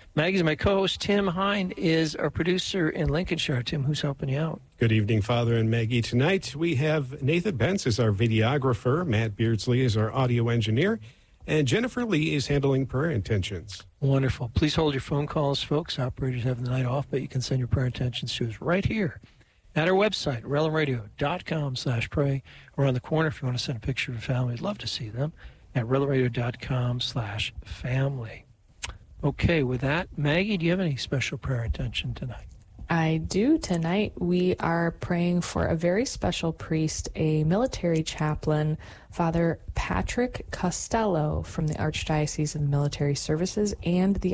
Maggie's my co-host. Tim Hine is our producer in Lincolnshire. Tim, who's helping you out? Good evening, Father and Maggie. Tonight we have Nathan Bentz as our videographer, Matt Beardsley is our audio engineer, and Jennifer Lee is handling prayer intentions. Wonderful. Please hold your phone calls, folks. Operators have the night off, but you can send your prayer intentions to us right here at our website, relaradio.com/pray. Around the corner, if you want to send a picture of a family, we'd love to see them at relaradio.com/family. Okay, with that, Maggie, do you have any special prayer intention tonight? I do. Tonight we are praying for a very special priest, a military chaplain, Father Patrick Costello from the Archdiocese of Military Services and the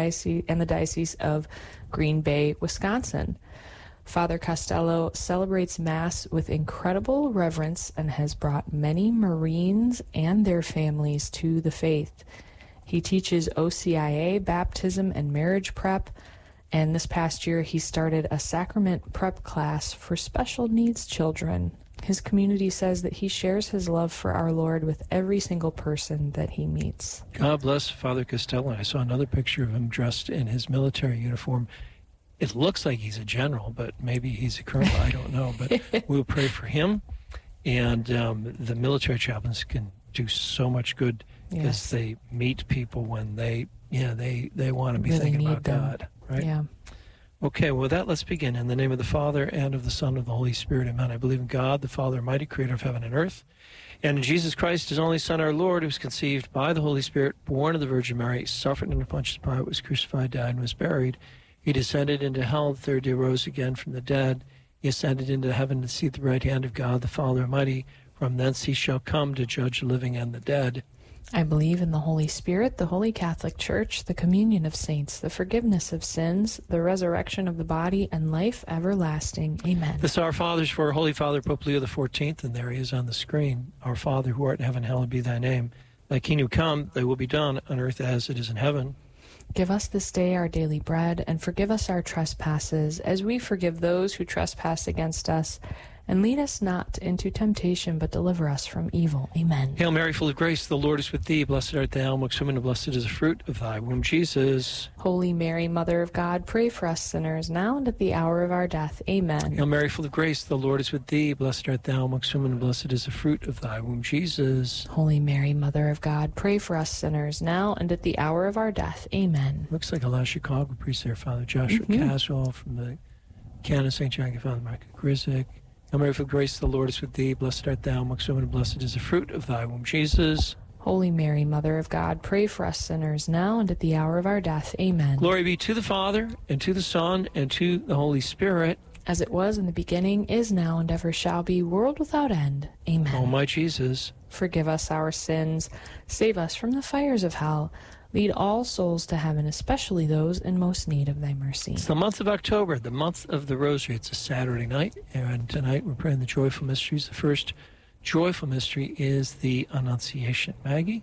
Diocese of Green Bay, Wisconsin. Father Costello celebrates Mass with incredible reverence and has brought many Marines and their families to the faith. He teaches OCIA, baptism, and marriage prep. And this past year, he started a sacrament prep class for special needs children. His community says that he shares his love for our Lord with every single person that he meets. God bless Father Costello. I saw another picture of him dressed in his military uniform. It looks like he's a general, but maybe he's a colonel. I don't know. But we'll pray for him. And the military chaplains can do so much good because they meet people when they want to be really thinking about them. God. Right? Yeah. Okay, well, with that, let's begin. In the name of the Father, and of the Son, and of the Holy Spirit, amen. I believe in God, the Father, Almighty, creator of heaven and earth, and in Jesus Christ, his only Son, our Lord, who was conceived by the Holy Spirit, born of the Virgin Mary, suffered under Pontius Pilate, was crucified, died, and was buried. He descended into hell, the third day rose again from the dead. He ascended into heaven to seat at the right hand of God, the Father Almighty. From thence he shall come to judge the living and the dead. I believe in the Holy Spirit, the Holy Catholic Church, the communion of saints, the forgiveness of sins, the resurrection of the body, and life everlasting. Amen. This Our Father's for our Holy Father, Pope Leo XIV, and there he is on the screen. Our Father, who art in heaven, hallowed be thy name. Thy kingdom come, thy will be done, on earth as it is in heaven. Give us this day our daily bread, and forgive us our trespasses, as we forgive those who trespass against us. And lead us not into temptation, but deliver us from evil. Amen. Hail Mary, full of grace, the Lord is with thee. Blessed art thou amongst women, and blessed is the fruit of thy womb, Jesus. Holy Mary, Mother of God, pray for us sinners, now and at the hour of our death. Amen. Hail Mary, full of grace, the Lord is with thee. Blessed art thou amongst women, and blessed is the fruit of thy womb, Jesus. Holy Mary, Mother of God, pray for us sinners, now and at the hour of our death. Amen. Looks like a lot of Chicago priests there, Father Joshua Caswell from the Canon of St. John, Father Michael Grizik. Hail Mary, full of grace, the Lord is with thee. Blessed art thou amongst women, and blessed is the fruit of thy womb, Jesus. Holy Mary, Mother of God, pray for us sinners, now and at the hour of our death. Amen. Glory be to the Father, and to the Son, and to the Holy Spirit. As it was in the beginning, is now, and ever shall be, world without end. Amen. O my Jesus, forgive us our sins, save us from the fires of hell, lead all souls to heaven, especially those in most need of thy mercy. It's the month of October, the month of the Rosary. It's a Saturday night, and tonight we're praying the joyful mysteries. The first joyful mystery is the Annunciation. Maggie?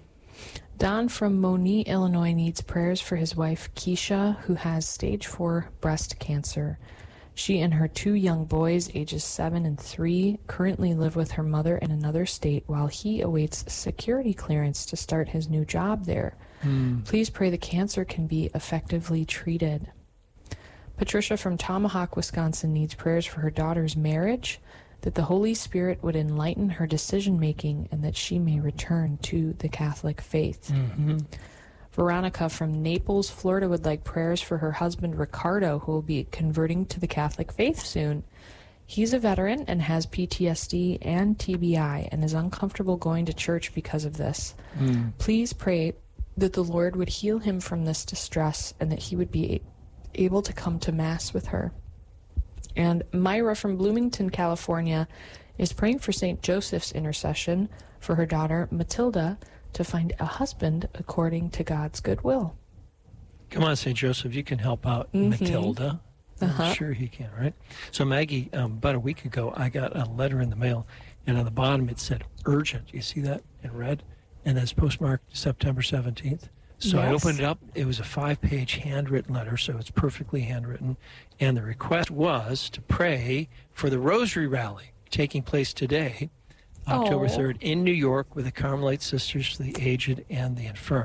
Don from Moni, Illinois, needs prayers for his wife, Keisha, who has stage 4 breast cancer. She and her 2 young boys, ages 7 and 3, currently live with her mother in another state while he awaits security clearance to start his new job there. Please pray the cancer can be effectively treated. Patricia from Tomahawk, Wisconsin needs prayers for her daughter's marriage, that the Holy Spirit would enlighten her decision-making and that she may return to the Catholic faith. Veronica from Naples, Florida would like prayers for her husband Ricardo, who will be converting to the Catholic faith soon. He's a veteran and has PTSD and TBI and is uncomfortable going to church because of this. Please pray that the Lord would heal him from this distress and that he would be able to come to Mass with her. And Myra from Bloomington, California is praying for St. Joseph's intercession for her daughter Matilda to find a husband according to God's good will. Come on, St. Joseph, you can help out Matilda. I'm sure he can, right? So Maggie, about a week ago, I got a letter in the mail, and on the bottom it said urgent. You see that in red? And that's postmarked September 17th. So I opened it up. It was a 5-page handwritten letter, so it's perfectly handwritten. And the request was to pray for the Rosary Rally taking place today, October 3rd, in New York with the Carmelite Sisters for the Aged and the Infirm.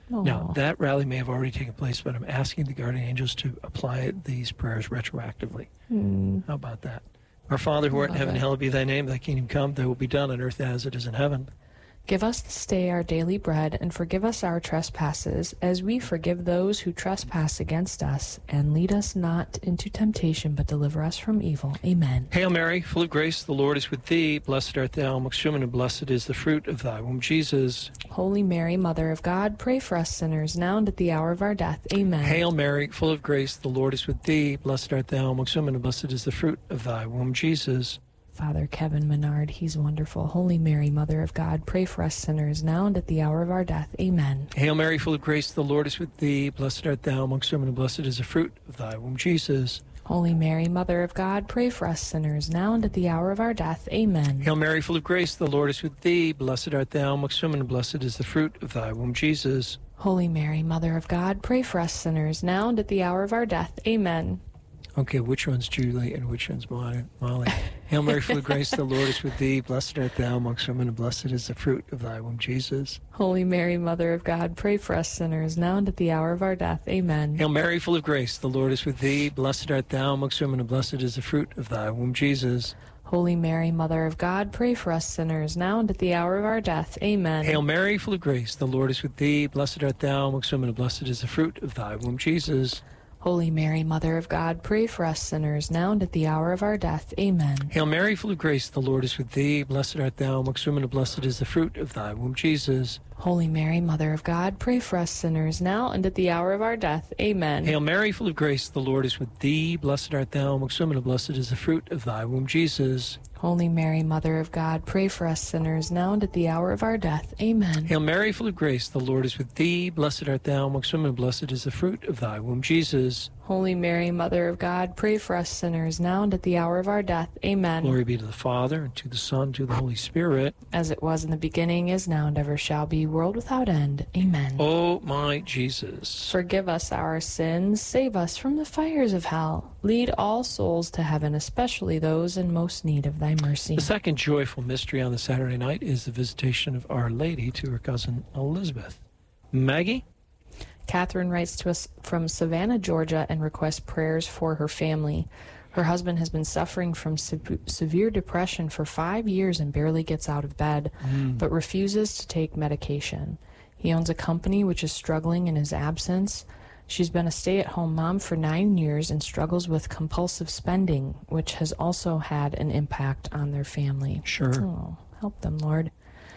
Now, that rally may have already taken place, but I'm asking the guardian angels to apply these prayers retroactively. How about that? Our Father who art in heaven, hallowed be thy name. Thy kingdom come, thy will be done on earth as it is in heaven. Give us this day our daily bread, and forgive us our trespasses, as we forgive those who trespass against us. And lead us not into temptation, but deliver us from evil. Amen. Hail Mary, full of grace, the Lord is with thee. Blessed art thou amongst women, and blessed is the fruit of thy womb, Jesus. Holy Mary, Mother of God, pray for us sinners, now and at the hour of our death. Amen. Hail Mary, full of grace, the Lord is with thee. Blessed art thou amongst women, and blessed is the fruit of thy womb, Jesus. Father Kevin Menard, he's wonderful. Holy Mary, Mother of God, pray for us sinners, now and at the hour of our death. Amen. Hail Mary, full of grace, the Lord is with thee. Blessed art thou amongst women, and blessed is the fruit of thy womb, Jesus. Holy Mary, Mother of God, pray for us sinners, now and at the hour of our death. Amen. Hail Mary, full of grace, the Lord is with thee. Blessed art thou amongst women, and blessed is the fruit of thy womb, Jesus. Holy Mary, Mother of God, pray for us sinners, now and at the hour of our death. Amen. Okay, which one's Julie and which one's Molly? Hail Mary, full of grace, the Lord is with thee. Blessed art thou amongst women, and blessed is the fruit of thy womb, Jesus. Holy Mary, Mother of God, pray for us sinners, now and at the hour of our death. Amen. Hail Mary, full of grace, the Lord is with thee. Blessed art thou amongst women, and blessed is the fruit of thy womb, Jesus. Holy Mary, Mother of God, pray for us sinners, now and at the hour of our death. Amen. Hail Mary, full of grace, the Lord is with thee. Blessed art thou amongst women, and blessed is the fruit of thy womb, Jesus. Holy Mary, Mother of God, pray for us sinners, now and at the hour of our death. Amen. Hail Mary, full of grace, the Lord is with thee. Blessed art thou amongst women, and blessed is the fruit of thy womb, Jesus. Holy Mary, Mother of God, pray for us sinners, now and at the hour of our death. Amen. Hail Mary, full of grace, the Lord is with thee. Blessed art thou amongst women, and blessed is the fruit of thy womb, Jesus. Holy Mary, Mother of God, pray for us sinners, now and at the hour of our death. Amen. Hail Mary, full of grace, the Lord is with thee. Blessed art thou amongst women, and blessed is the fruit of thy womb, Jesus. Holy Mary, Mother of God, pray for us sinners, now and at the hour of our death. Amen. Glory be to the Father, and to the Son, and to the Holy Spirit. As it was in the beginning, is now, and ever shall be, world without end. Amen. O my Jesus, forgive us our sins, save us from the fires of hell. Lead all souls to heaven, especially those in most need of thy mercy. The second joyful mystery on the Saturday night is the visitation of Our Lady to her cousin Elizabeth. Maggie? Catherine writes to us from Savannah, Georgia, and requests prayers for her family. Her husband has been suffering from severe depression for 5 years and barely gets out of bed, but refuses to take medication. He owns a company which is struggling in his absence. She's been a stay-at-home mom for 9 years and struggles with compulsive spending, which has also had an impact on their family. Sure. Oh, help them, Lord.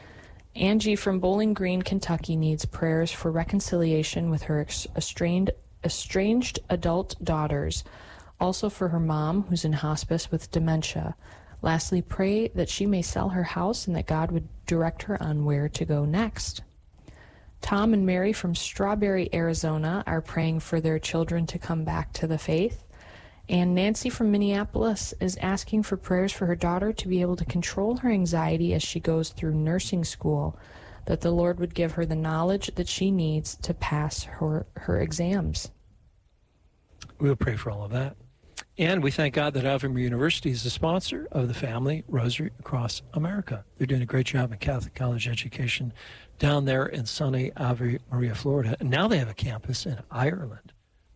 Angie from Bowling Green, Kentucky needs prayers for reconciliation with her estranged adult daughters. Also for her mom, who's in hospice with dementia. Lastly, pray that she may sell her house and that God would direct her on where to go next. Tom and Mary from Strawberry, Arizona are praying for their children to come back to the faith. And Nancy from Minneapolis is asking for prayers for her daughter to be able to control her anxiety as she goes through nursing school, that the Lord would give her the knowledge that she needs to pass her exams. We'll pray for all of that. And we thank God that Ave Maria University is the sponsor of the Family Rosary Across America. They're doing a great job in Catholic college education down there in sunny Ave Maria, Florida. And now they have a campus in Ireland.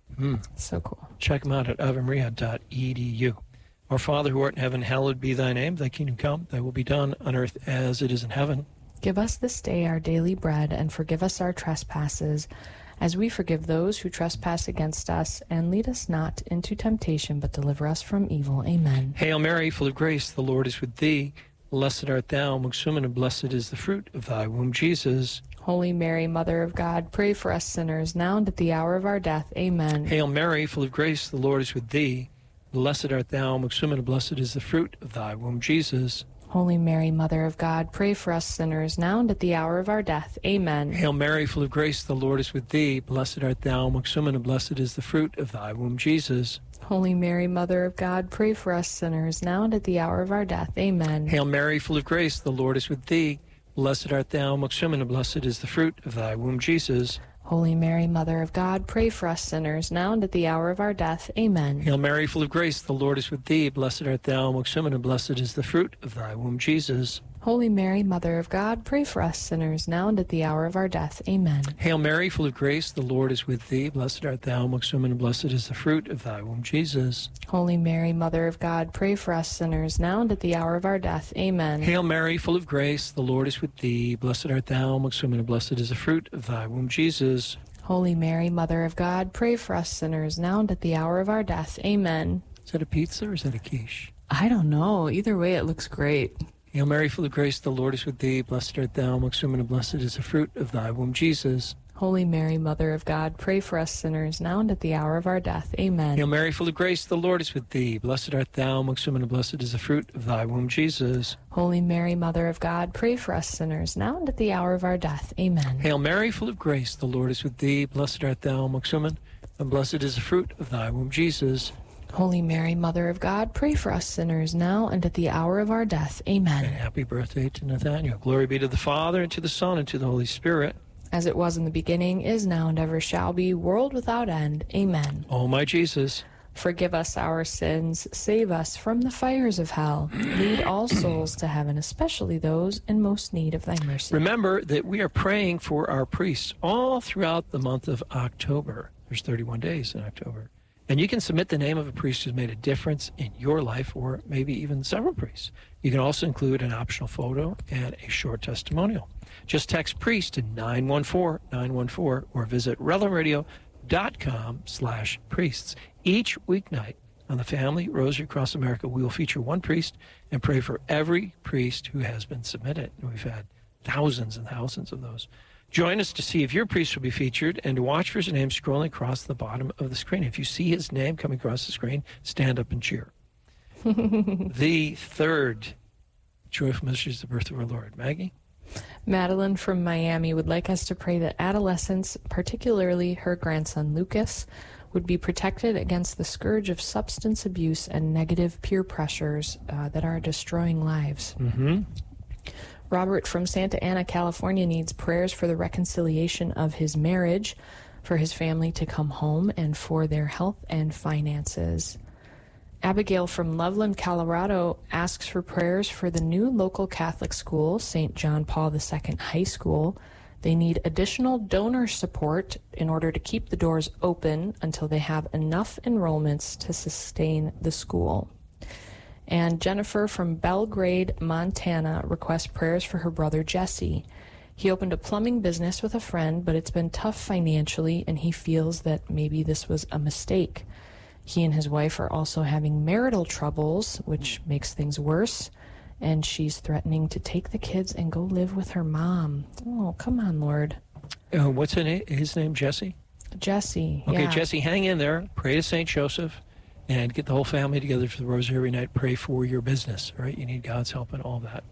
So cool. Check them out at avemaria.edu. Our Father who art in heaven, hallowed be thy name. Thy kingdom come, thy will be done on earth as it is in heaven. Give us this day our daily bread, and forgive us our trespasses, as we forgive those who trespass against us. And lead us not into temptation, but deliver us from evil. Amen. Hail Mary, full of grace, the Lord is with thee. Blessed art thou amongst women, and blessed is the fruit of thy womb, Jesus. Holy Mary, Mother of God, pray for us sinners, now and at the hour of our death. Amen. Hail Mary, full of grace, the Lord is with thee. Blessed art thou amongst women, and blessed is the fruit of thy womb, Jesus. Holy Mary, Mother of God, pray for us sinners, now and at the hour of our death. Amen. Hail Mary, full of grace, the Lord is with thee. Blessed art thou amongst women, and blessed is the fruit of thy womb, Jesus. Holy Mary, Mother of God, pray for us sinners, now and at the hour of our death. Amen. Hail Mary, full of grace, the Lord is with thee. Blessed art thou amongst women, and blessed is the fruit of thy womb, Jesus. Holy Mary, Mother of God, pray for us sinners, now and at the hour of our death. Amen. Hail Mary, full of grace, the Lord is with thee. Blessed art thou amongst women, and blessed is the fruit of thy womb, Jesus. Holy Mary, Mother of God, pray for us sinners, now and at the hour of our death. Amen. Hail Mary, full of grace, the Lord is with thee. Blessed art thou amongst women, and blessed is the fruit of thy womb, Jesus. Holy Mary, Mother of God, pray for us sinners, now and at the hour of our death. Amen. Hail Mary, full of grace, the Lord is with thee. Blessed art thou amongst women, and blessed is the fruit of thy womb, Jesus. Holy Mary, Mother of God, pray for us sinners, now and at the hour of our death. Amen. Is that a pizza or is that a quiche? I don't know. Either way, it looks great. Hail Mary, full of grace, the Lord is with thee. Blessed art thou amongst women, and blessed is the fruit of thy womb, Jesus. Holy Mary, Mother of God, pray for us sinners, now and at the hour of our death. Amen. Hail Mary, full of grace, the Lord is with thee. Blessed art thou amongst women, and blessed is the fruit of thy womb, Jesus. Holy Mary, Mother of God, pray for us sinners, now and at the hour of our death. Amen. Hail Mary, full of grace, the Lord is with thee. Blessed art thou amongst women, and blessed is the fruit of thy womb, Jesus. Holy Mary, Mother of God, pray for us sinners, now and at the hour of our death. Amen. And happy birthday to Nathaniel. Glory be to the Father, and to the Son, and to the Holy Spirit. As it was in the beginning, is now, and ever shall be, world without end. Amen. O my Jesus, forgive us our sins, save us from the fires of hell. Lead all souls to heaven, especially those in most need of thy mercy. remember that we are praying for our priests all throughout the month of October. There's 31 days in October. And you can submit the name of a priest who's made a difference in your life, or maybe even several priests. You can also include an optional photo and a short testimonial. Just text priest to 914-914 or visit reveilledradio.com/priests. Each weeknight on the Family Rosary Across America, we will feature one priest and pray for every priest who has been submitted. And we've had thousands and thousands of those. Join us to see if your priest will be featured and to watch for his name scrolling across the bottom of the screen. If you see his name coming across the screen, stand up and cheer. The third joyful mystery is the birth of our Lord. Maggie? Madeline from Miami would like us to pray that adolescents, particularly her grandson Lucas, would be protected against the scourge of substance abuse and negative peer pressures that are destroying lives. Mm-hmm. Robert from Santa Ana, California needs prayers for the reconciliation of his marriage, for his family to come home, and for their health and finances. Abigail from Loveland, Colorado asks for prayers for the new local Catholic school, St. John Paul II High School. They need additional donor support in order to keep the doors open until they have enough enrollments to sustain the school. And Jennifer from Belgrade, Montana requests prayers for her brother Jesse. He opened a plumbing business with a friend, but it's been tough financially, and he feels that maybe this was a mistake. He and his wife are also having marital troubles, which makes things worse, and she's threatening to take the kids and go live with her mom. Oh, come on, Lord. What's his name, Jesse? Jesse, Okay, yeah. Jesse, hang in there. Pray to St. Joseph and get the whole family together for the rosary every night. Pray for your business, all right? You need God's help in all that.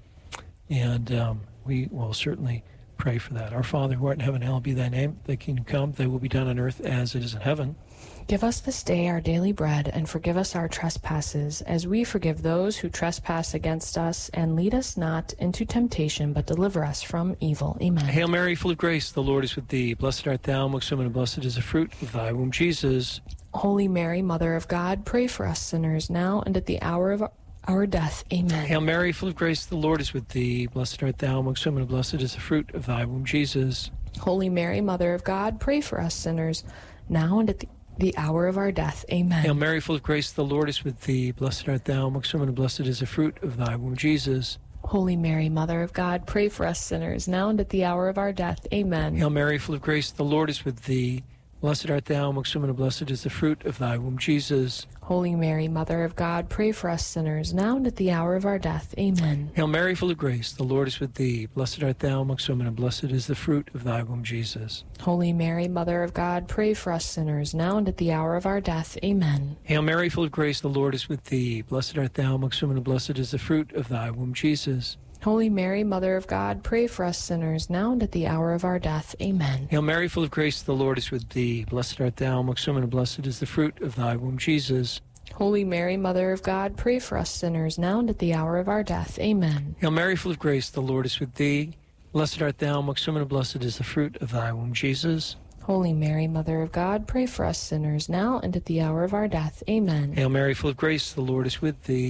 And we will certainly pray for that. Our Father, who art in heaven, hallowed be thy name. Thy kingdom come, thy will be done on earth as it is in heaven. Give us this day our daily bread, and forgive us our trespasses, as we forgive those who trespass against us. And lead us not into temptation, but deliver us from evil. Amen. Hail Mary, full of grace, the Lord is with thee. Blessed art thou amongst women, and blessed is the fruit of thy womb, Jesus. Holy Mary, Mother of God, pray for us sinners, now and at the hour of our death. Amen. Hail Mary, full of grace, the Lord is with thee. Blessed art thou amongst women, and blessed is the fruit of thy womb, Jesus. Holy Mary, Mother of God, pray for us sinners, now and at the hour of our death. Amen. Hail Mary, full of grace, the Lord is with thee. Blessed art thou amongst women, and blessed is the fruit of thy womb, Jesus. Holy Mary, Mother of God, pray for us sinners, now and at the hour of our death. Amen. Hail Mary, full of grace, the Lord is with thee. Blessed art thou amongst women, and blessed is the fruit of thy womb, Jesus. Holy Mary, Mother of God, pray for us sinners, now and at the hour of our death. Amen. Hail Mary, full of grace, the Lord is with thee. Blessed art thou amongst women, and blessed is the fruit of thy womb, Jesus. Holy Mary, Mother of God, pray for us sinners, now and at the hour of our death. Amen. Hail Mary, full of grace, the Lord is with thee. Blessed art thou amongst women, and blessed is the fruit of thy womb, Jesus. Holy Mary, Mother of God, pray for us sinners, now and at the hour of our death. Amen. Hail Mary, full of grace, the Lord is with thee. Blessed art thou amongst women, and blessed is the fruit of thy womb, Jesus. Holy Mary, Mother of God, pray for us sinners, now and at the hour of our death. Amen. Hail Mary, full of grace, the Lord is with thee. Blessed art thou amongst women, and blessed is the fruit of thy womb, Jesus. Holy Mary, Mother of God, pray for us sinners, now and at the hour of our death. Amen. Hail Mary, full of grace, the Lord is with thee.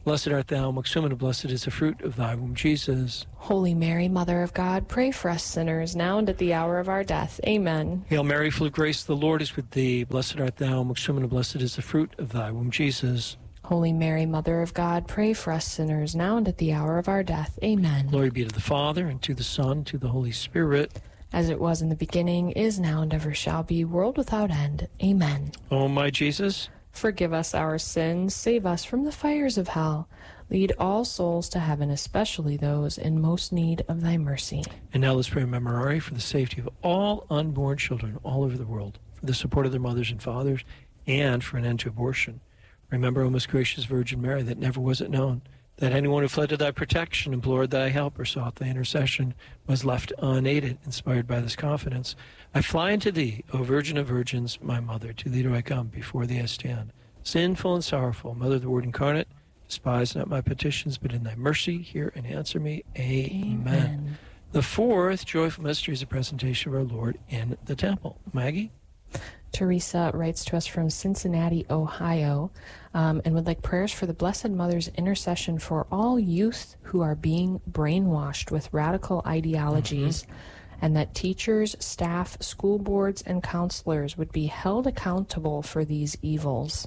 Blessed art thou amongst women, and blessed is the fruit of thy womb, Jesus. Holy Mary, Mother of God, pray for us sinners, now and at the hour of our death. Amen. Hail Mary, full of grace, the Lord is with thee. Blessed art thou amongst women, and blessed is the fruit of thy womb, Jesus. Holy Mary, Mother of God, pray for us sinners, now and at the hour of our death. Amen. Glory be to the Father, and to the Son, and to the Holy Spirit. As it was in the beginning, is now, and ever shall be, world without end. Amen. O my Jesus, Forgive us our sins, save us from the fires of hell. Lead all souls to heaven, especially those in most need of thy mercy. and now let's pray a memorare for the safety of all unborn children all over the world, for the support of their mothers and fathers, and for an end to abortion. Remember, O most gracious Virgin Mary, that never was it known that anyone who fled to thy protection, implored thy help, or sought thy intercession was left unaided. Inspired by this confidence, I fly unto thee, O Virgin of Virgins, my Mother. To thee do I come, before thee I stand, sinful and sorrowful. Mother of the Word incarnate, despise not my petitions, but in thy mercy hear and answer me. Amen. The fourth joyful mystery is the presentation of our Lord in the temple. Maggie? Teresa writes to us from Cincinnati, Ohio, and would like prayers for the Blessed Mother's intercession for all youth who are being brainwashed with radical ideologies, and that teachers, staff, school boards, and counselors would be held accountable for these evils.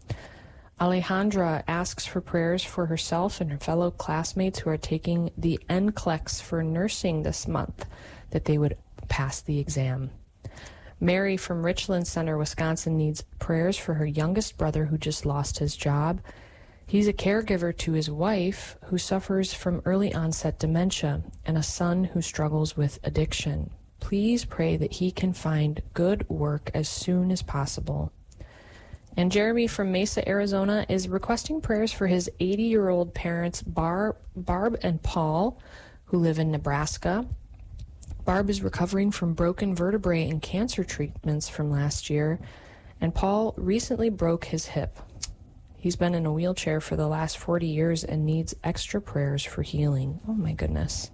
Alejandra asks for prayers for herself and her fellow classmates who are taking the NCLEX for nursing this month, that they would pass the exam. Mary from Richland Center, Wisconsin, needs prayers for her youngest brother who just lost his job. He's a caregiver to his wife who suffers from early onset dementia and a son who struggles with addiction. Please pray that he can find good work as soon as possible. And Jeremy from Mesa, Arizona, is requesting prayers for his 80-year-old parents, Barb and Paul, who live in Nebraska. Barb is recovering from broken vertebrae and cancer treatments from last year, and Paul recently broke his hip. He's been in a wheelchair for the last 40 years and needs extra prayers for healing. Oh, my goodness.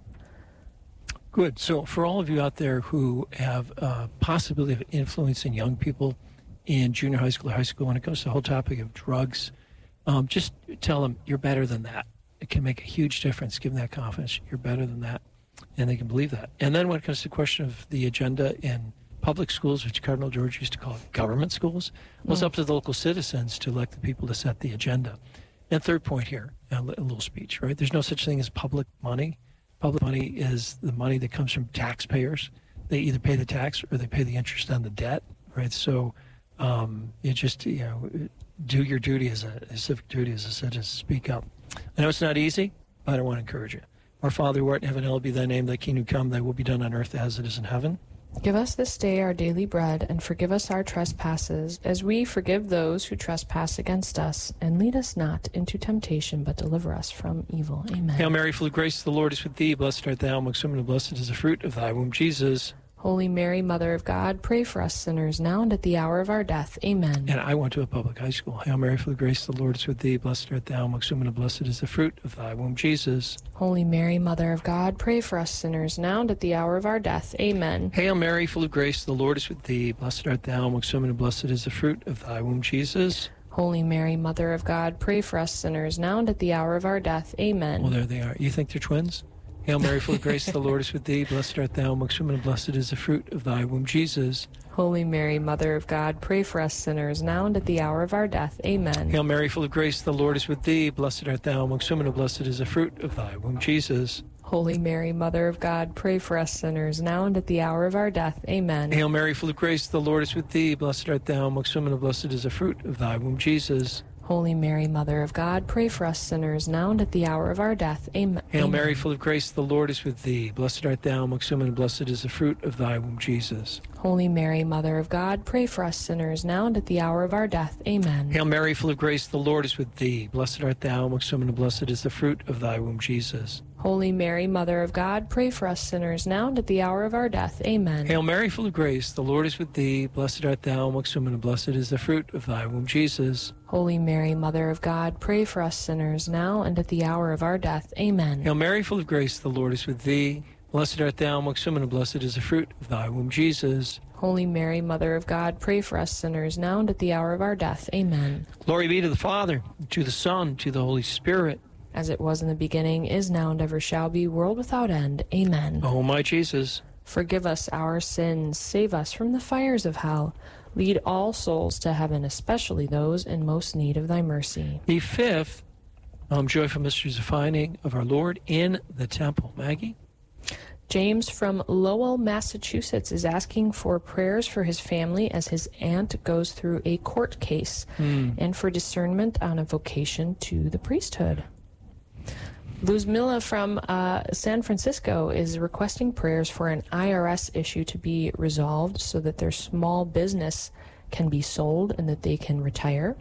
Good. So for all of you out there who have a possibility of influencing young people in junior high school or high school when it comes to the whole topic of drugs, just tell them you're better than that. It can make a huge difference. Give them that confidence. You're better than that. And they can believe that. And then when it comes to the question of the agenda in public schools, which Cardinal George used to call government schools, well, it's up to the local citizens to elect the people to set the agenda. And third point here, a little speech, right? There's no such thing as public money. Public money is the money that comes from taxpayers. They either pay the tax or they pay the interest on the debt, right? So you just, do your duty as a civic duty as a citizen. Speak up. I know it's not easy, but I want to encourage you. Our Father who art in heaven, hallowed be thy name. Thy kingdom come, thy will be done on earth as it is in heaven. Give us this day our daily bread, and forgive us our trespasses, as we forgive those who trespass against us. And lead us not into temptation, but deliver us from evil. Amen. Hail Mary, full of grace, the Lord is with thee. Blessed art thou amongst women, and blessed is the fruit of thy womb, Jesus. Holy Mary, Mother of God, pray for us sinners, now and at the hour of our death. Amen. And I went to a public high school. Hail Mary, full of grace, the Lord is with thee. Blessed art thou amongst women, and blessed is the fruit of thy womb, Jesus. Holy Mary, Mother of God, pray for us sinners, now and at the hour of our death. Amen. Hail Mary, full of grace, the Lord is with thee. Blessed art thou amongst women, and blessed is the fruit of thy womb, Jesus. Holy Mary, Mother of God, pray for us sinners, now and at the hour of our death. Amen. Well, there they are. You think they're twins? Hail Mary, full of grace, the Lord is with thee. Blessed art thou amongst women, and blessed is the fruit of thy womb, Jesus. Holy Mary, Mother of God, pray for us sinners, now and at the hour of our death. Amen. Hail Mary, full of grace, the Lord is with thee. Blessed art thou amongst women, and blessed is the fruit of thy womb, Jesus. Holy Mary, Mother of God, pray for us sinners, now and at the hour of our death. Amen. Hail Mary, full of grace, the Lord is with thee. Blessed art thou amongst women, and blessed is the fruit of thy womb, Jesus. Holy Mary, Mother of God, pray for us sinners, now and at the hour of our death. Amen. Hail Mary, full of grace, the Lord is with thee. Blessed art thou amongst women, and blessed is the fruit of thy womb, Jesus. Holy Mary, Mother of God, pray for us sinners, now and at the hour of our death. Amen. Hail Mary, full of grace, the Lord is with thee. Blessed art thou amongst women, and blessed is the fruit of thy womb, Jesus. Holy Mary, Mother of God, pray for us sinners, now and at the hour of our death. Amen. Hail Mary, full of grace, the Lord is with thee. Blessed art thou amongst women, and blessed is the fruit of thy womb, Jesus. Holy Mary, Mother of God, pray for us sinners, now and at the hour of our death. Amen. Hail Mary, full of grace, the Lord is with thee. Blessed art thou amongst women, and blessed is the fruit of thy womb, Jesus. Holy Mary, Mother of God, pray for us sinners, now and at the hour of our death. Amen. Glory be to the Father, to the Son, to the Holy Spirit. As it was in the beginning, is now, and ever shall be, world without end. Amen. O my Jesus, Forgive us our sins, save us from the fires of hell. Lead all souls to heaven, especially those in most need of thy mercy. the fifth joyful mystery is the finding of our Lord in the temple. Maggie? James from Lowell, Massachusetts is asking for prayers for his family as his aunt goes through a court case and for discernment on a vocation to the priesthood. Luzmila from San Francisco is requesting prayers for an IRS issue to be resolved so that their small business can be sold and that they can retire.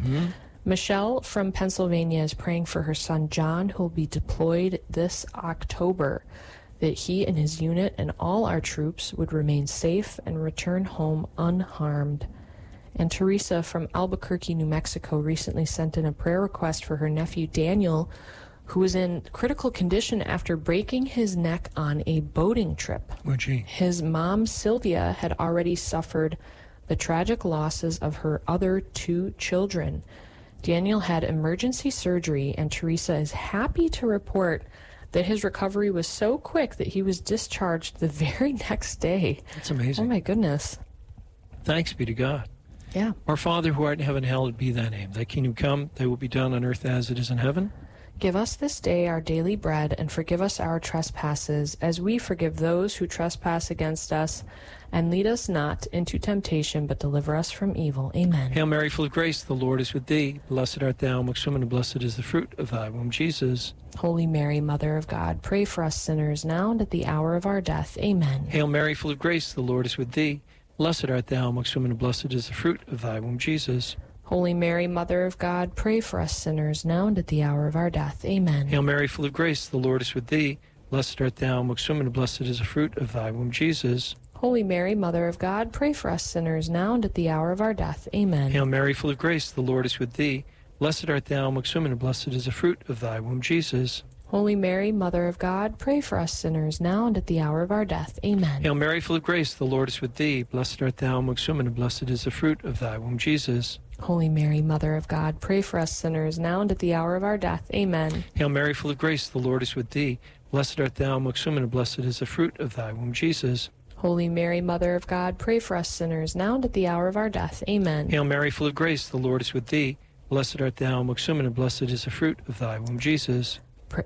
Michelle from Pennsylvania is praying for her son John, who will be deployed this October, that he and his unit and all our troops would remain safe and return home unharmed. And Teresa from Albuquerque, New Mexico recently sent in a prayer request for her nephew Daniel, who was in critical condition after breaking his neck on a boating trip. Oh, gee. His mom, Sylvia, had already suffered the tragic losses of her other 2 children. Daniel had emergency surgery, and Teresa is happy to report that his recovery was so quick that he was discharged the very next day. That's amazing. Oh, my goodness. Thanks be to God. Yeah. Our Father who art in heaven, hallowed be thy name. Thy kingdom come, thy will be done on earth as it is in heaven. Give us this day our daily bread, and forgive us our trespasses, as we forgive those who trespass against us. And lead us not into temptation, but deliver us from evil. Amen. Hail Mary, full of grace, the Lord is with thee. Blessed art thou amongst women, and blessed is the fruit of thy womb, Jesus. Holy Mary, Mother of God, pray for us sinners, now and at the hour of our death. Amen. Hail Mary, full of grace, the Lord is with thee. Blessed art thou amongst women, and blessed is the fruit of thy womb, Jesus. Holy Mary, Mother of God, pray for us sinners, now and at the hour of our death. Amen. Hail Mary, full of grace, the Lord is with thee. Blessed art thou amongst women, and blessed is the fruit of thy womb, Jesus. Holy Mary, Mother of God, pray for us sinners, now and at the hour of our death. Amen. Hail Mary, full of grace, the Lord is with thee. Blessed art thou amongst women, and blessed is the fruit of thy womb, Jesus. Holy Mary, Mother of God, pray for us sinners, now and at the hour of our death. Amen. Hail Mary, full of grace, the Lord is with thee. Blessed art thou amongst women, and blessed is the fruit of thy womb, Jesus. Holy Mary, Mother of God, pray for us sinners, now and at the hour of our death. Amen. Hail Mary, full of grace, the Lord is with thee. Blessed art thou amongst women, and blessed is the fruit of thy womb, Jesus. Holy Mary, Mother of God, pray for us sinners, now and at the hour of our death. Amen. Hail Mary, full of grace, the Lord is with thee. Blessed art thou amongst women, and blessed is the fruit of thy womb, Jesus.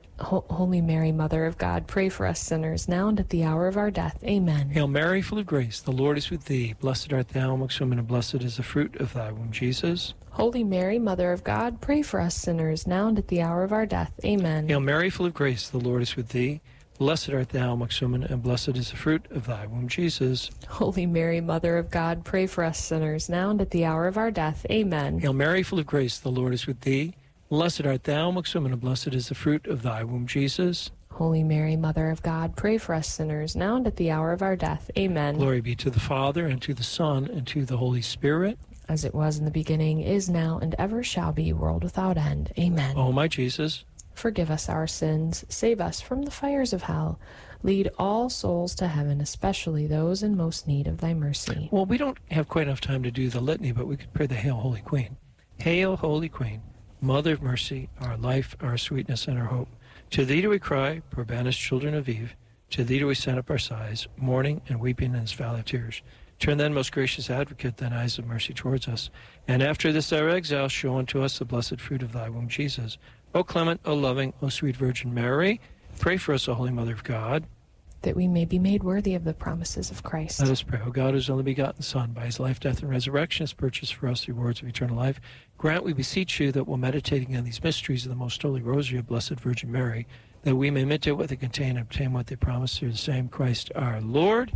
Holy Mary, Mother of God, pray for us sinners, now and at the hour of our death. Amen. Hail Mary, full of grace, the Lord is with thee. Blessed art thou amongst women, and blessed is the fruit of thy womb, Jesus. Holy Mary, Mother of God, pray for us sinners, now and at the hour of our death. Amen. Hail Mary, full of grace, the Lord is with thee. Blessed art thou amongst women, and blessed is the fruit of thy womb, Jesus. Holy Mary, Mother of God, pray for us sinners, now and at the hour of our death. Amen. Hail Mary, full of grace, the Lord is with thee. Blessed art thou amongst women, and blessed is the fruit of thy womb, Jesus. Holy Mary, Mother of God, pray for us sinners, now and at the hour of our death. Amen. Glory be to the Father, and to the Son, and to the Holy Spirit. As it was in the beginning, is now, and ever shall be, world without end. Amen. O my Jesus, forgive us our sins, save us from the fires of hell. Lead all souls to heaven, especially those in most need of thy mercy. well, we don't have quite enough time to do the litany, but we could pray the Hail, Holy Queen. Hail, Holy Queen, Mother of mercy, our life, our sweetness, and our hope. To thee do we cry, poor banished children of Eve. To thee do we send up our sighs, mourning and weeping in this valley of tears. Turn then, most gracious Advocate, thine eyes of mercy towards us. And after this our exile, show unto us the blessed fruit of thy womb, Jesus. O clement, O loving, O sweet Virgin Mary, pray for us, O Holy Mother of God, that we may be made worthy of the promises of Christ. Let us pray. O God, whose only begotten Son, by his life, death, and resurrection, has purchased for us the rewards of eternal life, grant, we beseech you, that while meditating on these mysteries of the most holy rosary of Blessed Virgin Mary, that we may imitate what they contain and obtain what they promise through the same Christ our Lord.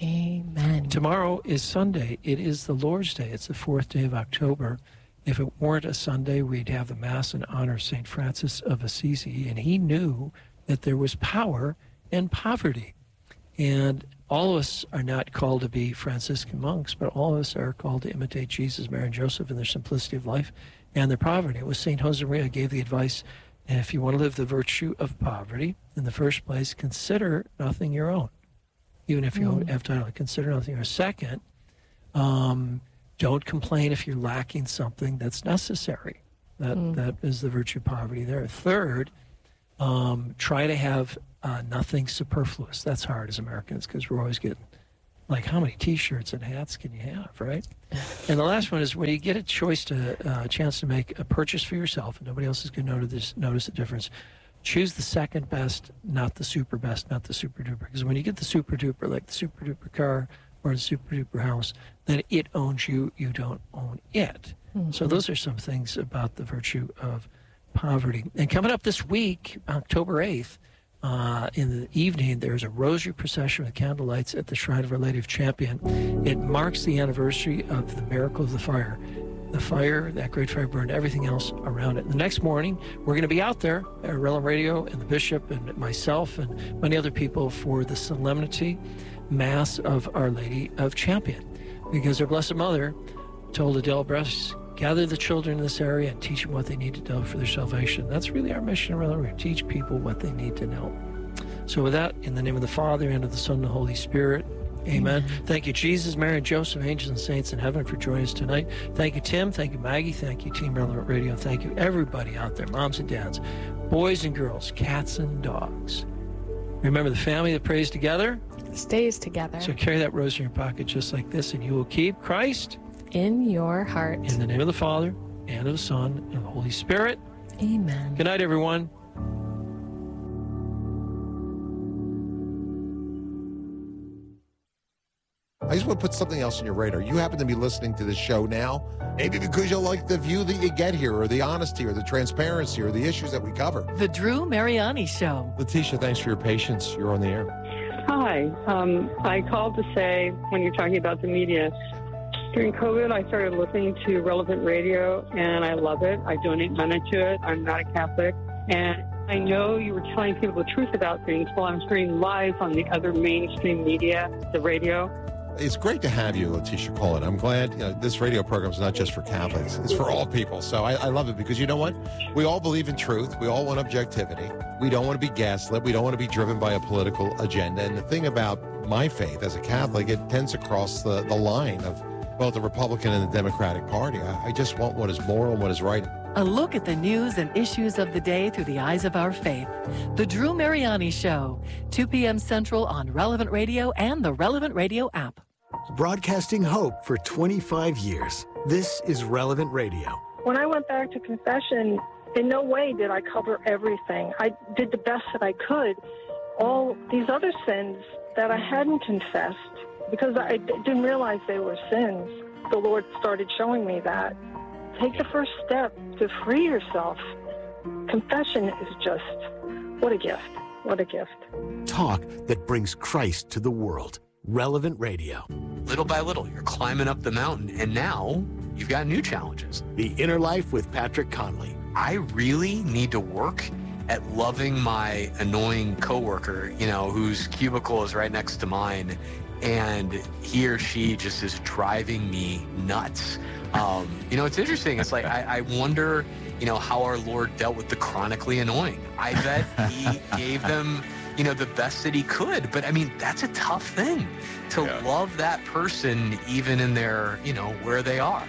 Amen. Tomorrow is Sunday. It is the Lord's Day. It's the 4th day of October. If it weren't a Sunday, we'd have the Mass in honor of St. Francis of Assisi, and he knew that there was power in poverty. And all of us are not called to be Franciscan monks, but all of us are called to imitate Jesus, Mary, and Joseph in their simplicity of life and their poverty. It was St. Josemaria gave the advice And if you want to live the virtue of poverty, in the first place, consider nothing your own. Even if you have title, consider nothing your own. Second, don't complain if you're lacking something that's necessary. That is the virtue of poverty there. Third, try to have nothing superfluous. That's hard as Americans because we're always getting, like, how many T-shirts and hats can you have, right? And the last one is when you get a chance to make a purchase for yourself, and nobody else is going to notice the difference. Choose the second best, not the super best, not the super duper. Because when you get the super duper, like the super duper car or the super duper house, then it owns you. You don't own it. So those are some things about the virtue of poverty. And coming up this week, October 8th, in the evening, there's a rosary procession with candlelights at the Shrine of Our Lady of Champion. It marks the anniversary of the miracle of the fire. The fire, that great fire, burned everything else around it. The next morning, we're going to be out there at Relevant Radio and the Bishop and myself and many other people for the Solemnity Mass of Our Lady of Champion. Because our Blessed Mother told Adele Bress, gather the children in this area and teach them what they need to know for their salvation. That's really our mission at Relevant Radio, teach people what they need to know. So with that, in the name of the Father, and of the Son, and the Holy Spirit, amen. Thank you, Jesus, Mary, and Joseph, angels and saints in heaven for joining us tonight. Thank you, Tim. Thank you, Maggie. Thank you, Team Relevant Radio. Thank you, everybody out there, moms and dads, boys and girls, cats and dogs. Remember, the family that prays together stays together. So carry that rose in your pocket just like this, and you will keep Christ in your heart. In the name of the Father, and of the Son, and of the Holy Spirit. Amen. Good night, everyone. I just want to put something else on your radar. You happen to be listening to this show now, maybe because you like the view that you get here, or the honesty, or the transparency, or the issues that we cover. The Drew Mariani Show. Letitia, thanks for your patience. You're on the air. Hi. I called to say, when you're talking about the media, during COVID, I started listening to Relevant Radio, and I love it. I donate money to it. I'm not a Catholic. And I know you were telling people the truth about things while I'm hearing lies on the other mainstream media, the radio. It's great to have you, Letitia, call it. I'm glad this radio program is not just for Catholics. It's for all people. So I love it because you know what? We all believe in truth. We all want objectivity. We don't want to be gaslit. We don't want to be driven by a political agenda. And the thing about my faith as a Catholic, it tends to cross the line of both the Republican and the Democratic Party. I just want what is moral and what is right. A look at the news and issues of the day through the eyes of our faith. The Drew Mariani Show, 2 p.m. Central on Relevant Radio and the Relevant Radio app. Broadcasting hope for 25 years. This is Relevant Radio. When I went back to confession, in no way did I cover everything. I did the best that I could. All these other sins that I hadn't confessed, because I didn't realize they were sins, the Lord started showing me that. Take the first step to free yourself. Confession is just, what a gift. What a gift. Talk that brings Christ to the world. Relevant Radio. Little by little, you're climbing up the mountain, and now you've got new challenges. The Inner Life with Patrick Conley. I really need to work at loving my annoying coworker, whose cubicle is right next to mine, and he or she just is driving me nuts. It's interesting. It's like, I wonder, how our Lord dealt with the chronically annoying. I bet he gave them the best that he could. But I mean, that's a tough thing to love that person, even in their, where they are.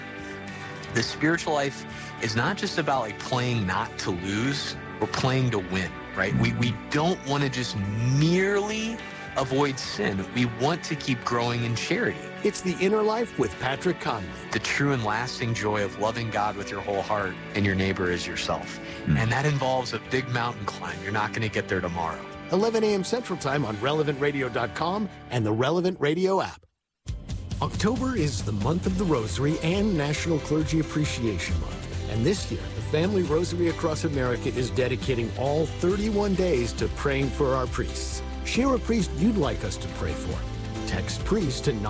The spiritual life is not just about like playing not to lose, we're playing to win, right? We don't want to just merely avoid sin. We want to keep growing in charity. It's The Inner Life with Patrick Conley. The true and lasting joy of loving God with your whole heart and your neighbor as yourself. And that involves a big mountain climb. You're not going to get there tomorrow. 11 a.m. Central Time on RelevantRadio.com and the Relevant Radio app. October is the month of the Rosary and National Clergy Appreciation Month. And this year, the Family Rosary Across America is dedicating all 31 days to praying for our priests. Share a priest you'd like us to pray for. Text priest to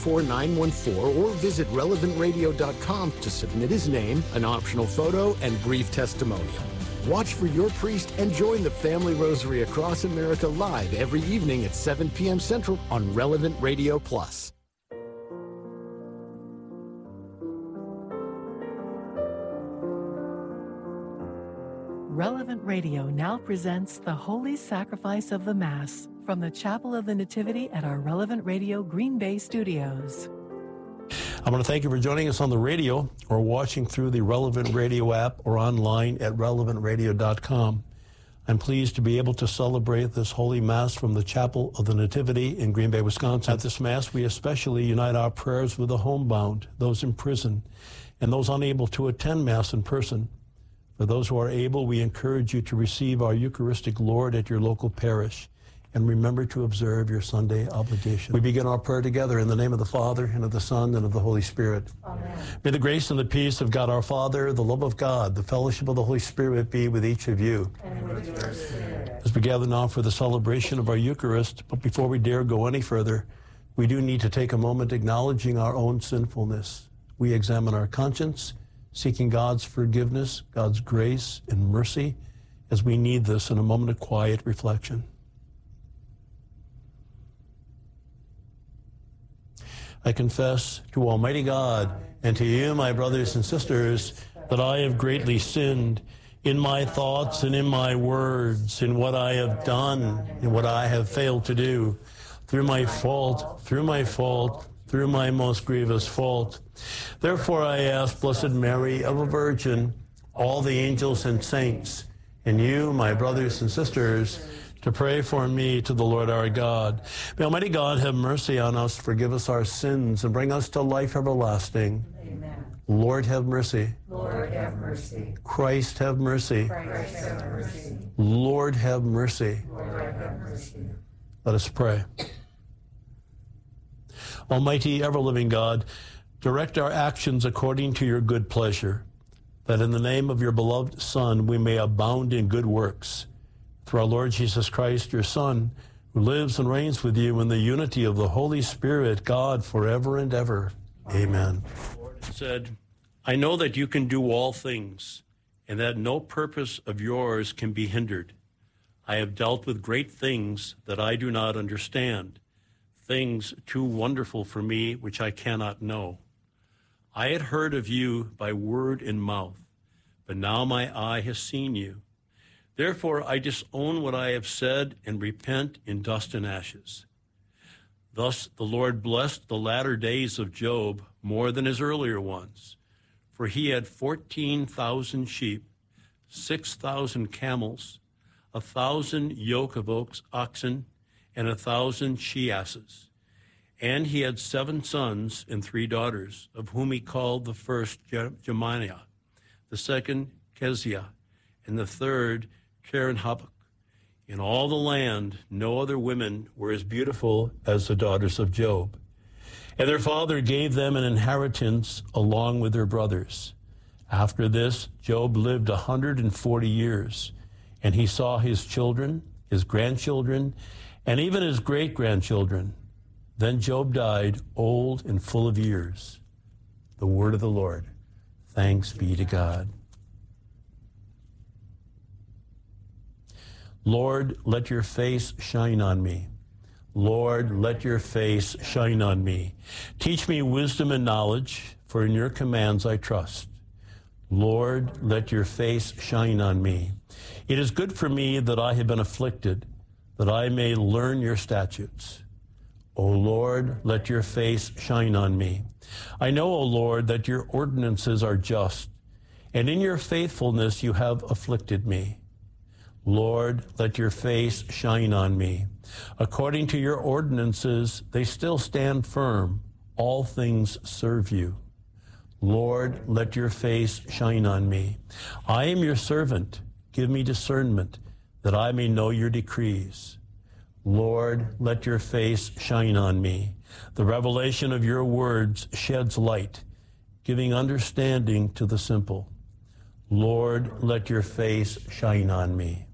914-914 or visit RelevantRadio.com to submit his name, an optional photo, and brief testimonial. Watch for your priest and join the Family Rosary Across America live every evening at 7 p.m. Central on Relevant Radio Plus. Relevant Radio now presents the Holy Sacrifice of the Mass from the Chapel of the Nativity at our Relevant Radio Green Bay studios. I want to thank you for joining us on the radio or watching through the Relevant Radio app or online at relevantradio.com. I'm pleased to be able to celebrate this Holy Mass from the Chapel of the Nativity in Green Bay, Wisconsin. At this Mass, we especially unite our prayers with the homebound, those in prison, and those unable to attend Mass in person. For those who are able, we encourage you to receive our Eucharistic Lord at your local parish and remember to observe your Sunday obligation. We begin our prayer together in the name of the Father, and of the Son, and of the Holy Spirit. Amen. May the grace and the peace of God our Father, the love of God, the fellowship of the Holy Spirit be with each of you. And with your spirit. As we gather now for the celebration of our Eucharist, but before we dare go any further, we do need to take a moment acknowledging our own sinfulness. We examine our conscience, seeking God's forgiveness, God's grace and mercy, as we need this in a moment of quiet reflection. I confess to Almighty God and to you, my brothers and sisters, that I have greatly sinned in my thoughts and in my words, in what I have done and what I have failed to do, through my most grievous fault. Therefore I ask Blessed Mary, ever Virgin, all the angels and saints, and you, my brothers and sisters, to pray for me to the Lord our God. May Almighty God have mercy on us, forgive us our sins, and bring us to life everlasting. Amen. Lord, have mercy. Lord, have mercy. Christ, have mercy. Christ, have mercy. Lord, have mercy. Lord, have mercy. Let us pray. Almighty, ever-living God, direct our actions according to your good pleasure, that in the name of your beloved Son we may abound in good works. Through our Lord Jesus Christ, your Son, who lives and reigns with you in the unity of the Holy Spirit, God, forever and ever. Amen. The Lord said, I know that you can do all things, and that no purpose of yours can be hindered. I have dealt with great things that I do not understand, things too wonderful for me which I cannot know. I had heard of you by word and mouth, but now my eye has seen you. Therefore I disown what I have said and repent in dust and ashes. Thus the Lord blessed the latter days of Job more than his earlier ones, for he had 14,000 sheep, 6,000 camels, 1,000 yoke of oxen, and 1,000 she-asses. And he had 7 sons and 3 daughters, of whom he called the first Jeminiah, the second Keziah, and the third Keren-Happuch. In all the land, no other women were as beautiful as the daughters of Job. And their father gave them an inheritance along with their brothers. After this, Job lived 140 years, and he saw his children, his grandchildren, and even his great-grandchildren. Then Job died old and full of years. The word of the Lord. Thanks be to God. Lord, let your face shine on me. Lord, let your face shine on me. Teach me wisdom and knowledge, for in your commands I trust. Lord, let your face shine on me. It is good for me that I have been afflicted, that I may learn your statutes. O Lord, let your face shine on me. I know, O Lord, that your ordinances are just, and in your faithfulness you have afflicted me. Lord, let your face shine on me. According to your ordinances, they still stand firm. All things serve you. Lord, let your face shine on me. I am your servant. Give me discernment, that I may know your decrees. Lord, let your face shine on me. The revelation of your words sheds light, giving understanding to the simple. Lord, let your face shine on me.